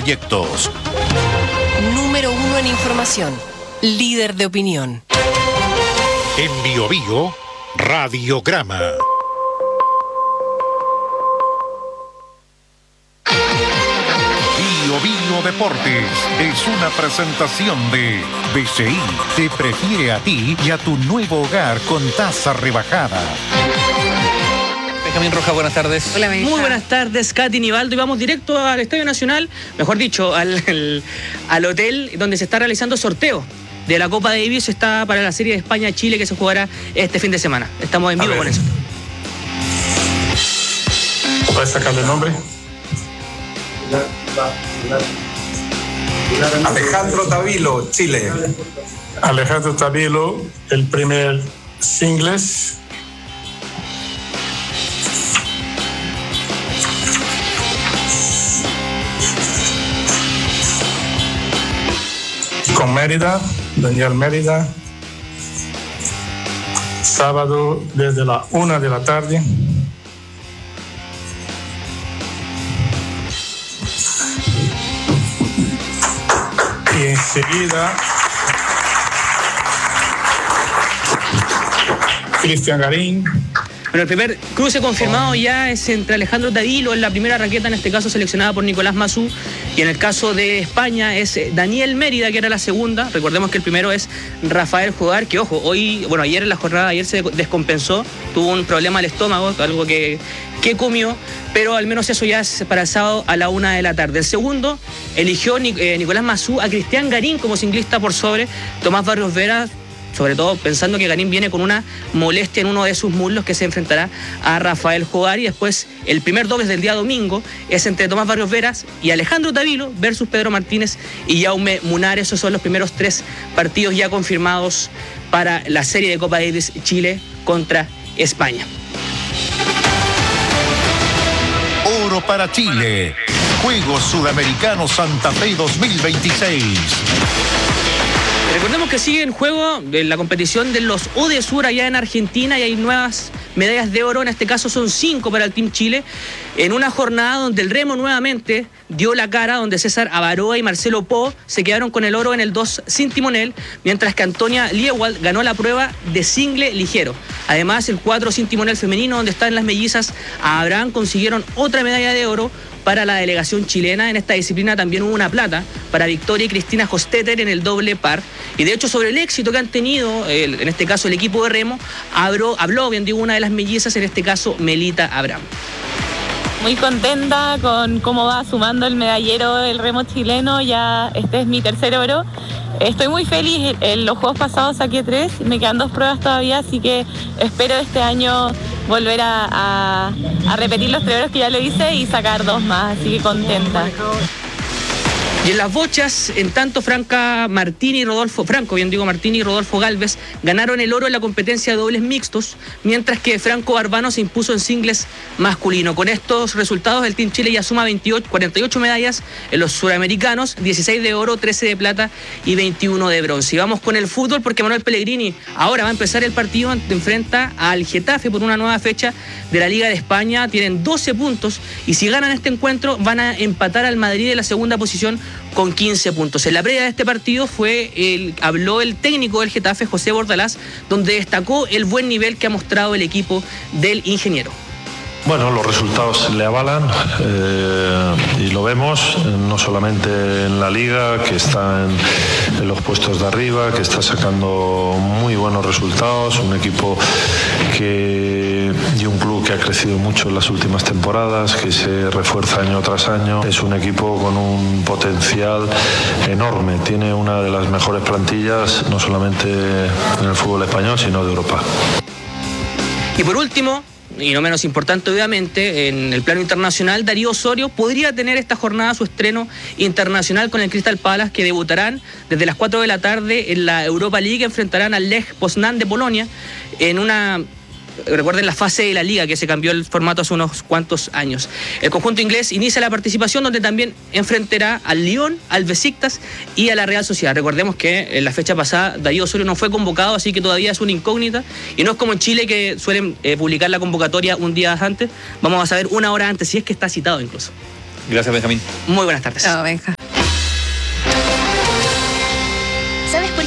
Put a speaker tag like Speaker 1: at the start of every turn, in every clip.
Speaker 1: proyectos.
Speaker 2: Número 1 en información. Líder de opinión.
Speaker 1: En Bio Bio, Radiograma. Bio Bio Deportes es una presentación de BCI. Te prefiere a ti y a tu nuevo hogar con tasa rebajada.
Speaker 3: Benjamín Rojas, buenas tardes.
Speaker 4: Hola, Benja.
Speaker 5: Muy buenas tardes, Katy Nivaldo, y vamos directo al Estadio Nacional, mejor dicho, al hotel donde se está realizando sorteo de la Copa Davis. Está para la Serie de España-Chile que se jugará este fin de semana. Estamos en vivo con eso.
Speaker 6: ¿Puedes sacarle el nombre?
Speaker 7: Alejandro Tavilo, Chile.
Speaker 6: Alejandro Tavilo, el primer singles. Con Mérida, Daniel Mérida. Sábado desde la 1 de la tarde. Y enseguida Cristian Garín.
Speaker 5: Bueno, el primer cruce confirmado ya es entre Alejandro Tavilo, en la primera raqueta, en este caso seleccionada por Nicolás Massú, y en el caso de España es Daniel Mérida, que era la segunda. Recordemos que el primero es Rafael Jogar, que ojo, ayer en la jornada, ayer se descompensó, tuvo un problema al estómago, algo que comió, pero al menos eso ya es para el sábado a la 1 de la tarde. El segundo eligió Nicolás Massú a Cristian Garín como singlista por sobre Tomás Barrios Vera, sobre todo pensando que Garín viene con una molestia en uno de sus muslos, que se enfrentará a Rafael Jogar. Y después el primer dobles del día domingo es entre Tomás Barrios Veras y Alejandro Tavilo versus Pedro Martínez y Jaume Munar. Esos son los primeros 3 partidos ya confirmados para la serie de Copa Davis Chile contra España.
Speaker 1: Oro para Chile. Juegos Sudamericanos Santa Fe 2026.
Speaker 5: Recordemos que sigue en juego la competición de los UDESUR allá en Argentina, y hay nuevas medallas de oro. En este caso son 5 para el Team Chile, en una jornada donde el remo nuevamente dio la cara, donde César Avaroa y Marcelo Po se quedaron con el oro en el 2 sin timonel, mientras que Antonia Liewald ganó la prueba de single ligero. Además, el 4 sin timonel femenino, donde están las mellizas Abraham, consiguieron otra medalla de oro para la delegación chilena. En esta disciplina también hubo una plata para Victoria y Cristina Hostetter en el doble par. Y de hecho, sobre el éxito que han tenido, en este caso el equipo de remo, habló bien digo una de las mellizas, en este caso Melita Abraham.
Speaker 4: Muy contenta con cómo va sumando el medallero del remo chileno. Ya este es mi tercer oro. Estoy muy feliz. En los juegos pasados saqué 3, me quedan 2 pruebas todavía, así que espero este año volver a repetir los 3 oros que ya lo hice y sacar 2 más, así que contenta.
Speaker 5: Y en las bochas, en tanto Franco Martini y Rodolfo Gálvez ganaron el oro en la competencia de dobles mixtos, mientras que Franco Barbano se impuso en singles masculino. Con estos resultados, el Team Chile ya suma 48 medallas en los suramericanos, 16 de oro, 13 de plata y 21 de bronce. Y vamos con el fútbol, porque Manuel Pellegrini ahora va a empezar el partido, enfrenta al Getafe por una nueva fecha de la Liga de España. Tienen 12 puntos y si ganan este encuentro van a empatar al Madrid en la segunda posición con 15 puntos. En la previa de este partido habló el técnico del Getafe, José Bordalás, donde destacó el buen nivel que ha mostrado el equipo del ingeniero.
Speaker 6: Bueno, los resultados le avalan y lo vemos, no solamente en la Liga, que está en los puestos de arriba, que está sacando muy buenos resultados, un equipo y un club que ha crecido mucho en las últimas temporadas, que se refuerza año tras año. Es un equipo con un potencial enorme, tiene una de las mejores plantillas, no solamente en el fútbol español, sino de Europa.
Speaker 5: Y por último, y no menos importante obviamente, en el plano internacional, Darío Osorio podría tener esta jornada su estreno internacional con el Crystal Palace, que debutarán desde las 4 de la tarde en la Europa League. Enfrentarán al Lech Poznan de Polonia en una... Recuerden la fase de la Liga, que se cambió el formato hace unos cuantos años. El conjunto inglés inicia la participación, donde también enfrentará al Lyon, al Besiktas y a la Real Sociedad. Recordemos que en la fecha pasada Darío Osorio no fue convocado, así que todavía es una incógnita, y no es como en Chile, que suelen publicar la convocatoria un día antes. Vamos a saber una hora antes, si es que está citado incluso.
Speaker 3: Gracias, Benjamín.
Speaker 5: Muy buenas tardes.
Speaker 4: Chao, Benja.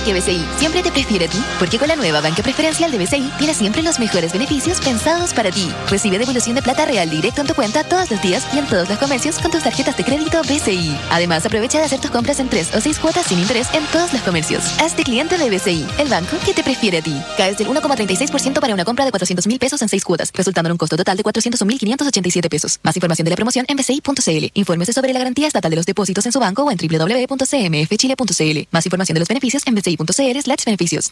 Speaker 3: porque BCI siempre te prefiere a ti. Porque con la nueva banca preferencial de BCI tienes siempre los mejores beneficios pensados para ti. Recibe devolución de plata real directo en tu cuenta todos los días y en todos los comercios con tus tarjetas de crédito BCI. Además, aprovecha de hacer tus compras en 3 o 6 cuotas sin interés en todos los comercios. Hazte cliente de BCI, el banco que te prefiere a ti. Caes del 1,36% para una compra de 400.000 pesos en 6 cuotas, resultando en un costo total de 401.587 pesos. Más información de la promoción en bci.cl. Infórmese sobre la garantía estatal de los depósitos en su banco o en www.cmfchile.cl. Más información de los beneficios en bci.cl/beneficios.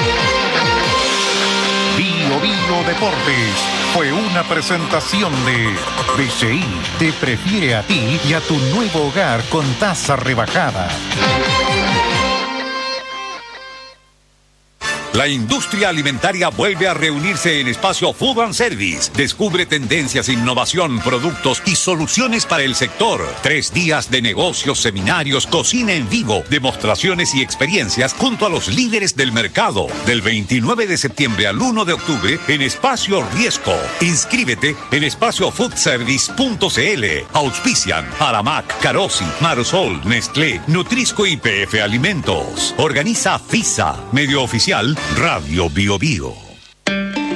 Speaker 1: Bio Bio Deportes fue una presentación de BCI te prefiere a ti y a tu nuevo hogar con tasa rebajada.
Speaker 8: La industria alimentaria vuelve a reunirse en Espacio Food and Service. Descubre tendencias, innovación, productos y soluciones para el sector. 3 días de negocios, seminarios, cocina en vivo, demostraciones y experiencias junto a los líderes del mercado. Del 29 de septiembre al 1 de octubre en Espacio Riesco. Inscríbete en espaciofoodservice.cl. Auspician Aramac, Carosi, Marosol, Nestlé, Nutrisco y PF Alimentos. Organiza FISA, medio oficial Radio Bio Bio.